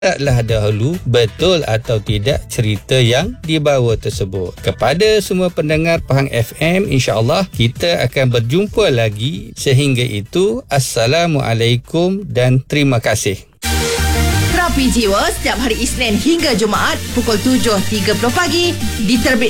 Lihatlah dahulu betul atau tidak cerita yang dibawa tersebut. Kepada semua pendengar Pahang FM, insya-Allah kita akan berjumpa lagi. Sehingga itu, Assalamualaikum dan terima kasih. Terapi Jiwa setiap hari Isnin hingga Jumaat pukul 7.30 pagi diterbitkan